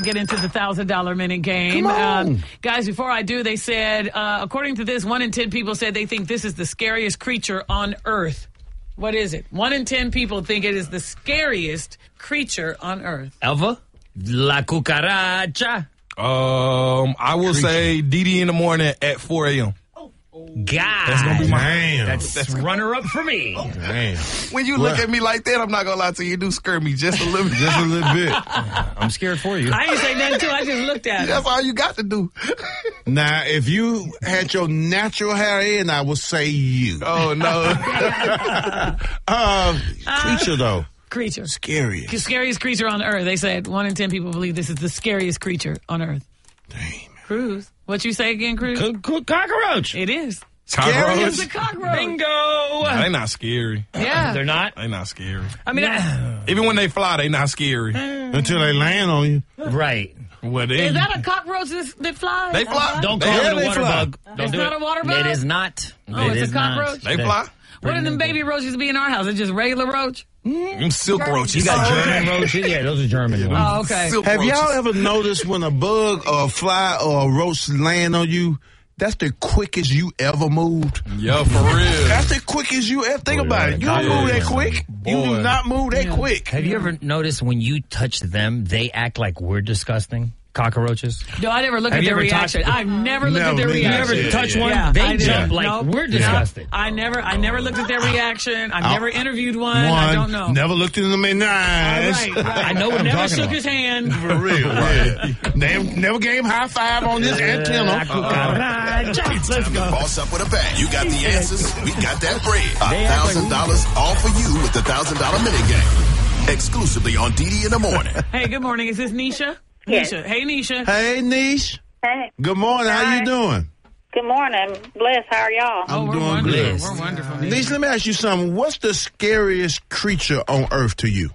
Get into the $1,000 minute game. Guys, before I do, they said, according to this, 1 in 10 people said they think this is the scariest creature on Earth. What is it? 1 in 10 people think it is the scariest creature on Earth. Elva? La cucaracha. I will say DD in the morning at 4 a.m. God. That's going to be my... That's runner-up for me. Damn. When you look at me like that, I'm not going to lie to you. You do scare me just a little bit. Just a little bit. I'm scared for you. I didn't say nothing, too. I just looked at it. That's all you got to do. Now, if you had your natural hair in, I would say you. Oh, no. Creature, though. Creature. Scary. The scariest creature on Earth. They said 1 in 10 people believe this is the scariest creature on Earth. Damn. Cruz. What you say again, Cruz? Cockroach. It is. Cockroach? It's a cockroach. Bingo. They not scary. Yeah. They're not? They not scary. I mean, Even when they fly, they not scary. Until they land on you. Right. Well, they, is that a cockroach that flies? They fly. Don't They- call yeah, it a they water fly. bug. Don't It's do not it. a water bug? It is not. Oh, It it's a is not. cockroach? They fly. What do them baby roaches be in our house? It's just regular roach? Them silk roaches. You got German roaches? Yeah, those are German ones. Oh, okay. Silk Have y'all roaches. ever noticed when a bug or a fly or a roach land on you, that's the quickest you ever moved? Yeah, for real. That's the quickest you ever. Think about it. You don't move that quick. You do Boy. not move that quick. Have you ever noticed when you touch them, they act like we're disgusting? Cockroaches? No, I never look Have at you their ever touched- reaction. I've never looked at their Never. You You reaction. ever Yeah, touch yeah. one? Yeah, They I did. jump like Nope. we're disgusted. I never looked at their reaction. I've never interviewed one. I don't know. Never looked in them in the eyes. Right. I know what I'm Never talking shook about. his hand. For real. Yeah. Never gave him high five on this antenna. La cucaracha. It's time to boss up with a bang. You got the answers. We got that bread. $1,000 all for you with the $1,000 minute game. Exclusively on DD in the morning. Hey, good morning. Is this Nisha? Yes. Nisha. Hey, Nisha. Hey, Niche. Hey, Good morning. How Hi. you doing? good morning. Bless, how are y'all? Oh, we're doing wonderful. blessed. We're wonderful. Nisha. Niche, let me ask you something. What's the scariest creature on earth to you?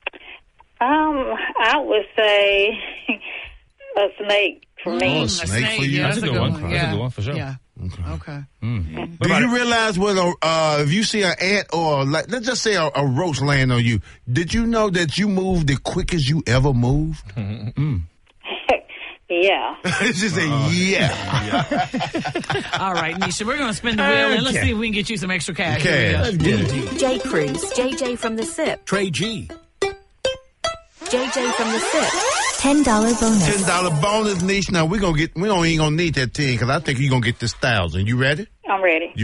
I would say a snake for me. Oh, a snake for you? Yeah, That's a good one. That's a Yeah. good one, for sure. Yeah. Okay. Do you realize when if you see an ant or like, let's just say a roach land on you, did you know that you moved the quickest you ever moved? Yeah. It's just a yeah. All right, Nisha, we're going to spin the wheel and let's see if we can get you some extra cash. Cash. Here we go. J. Cruz, JJ from the SIP, Trey G. JJ from the SIP. $10 bonus. $10 bonus, Niche. Now we ain't gonna need that 10 because I think you're gonna get this 1,000. You ready? I'm ready.